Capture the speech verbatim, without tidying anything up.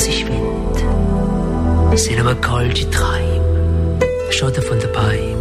was ich will. Sind aber kalte Träume, Schatten von der Bäume,